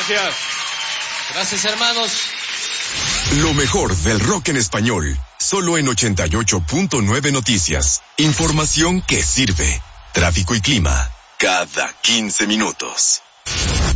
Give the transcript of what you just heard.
Gracias. Gracias, hermanos. Lo mejor del rock en español, solo en 88.9 Noticias. Información que sirve. Tráfico y clima, cada 15 minutos.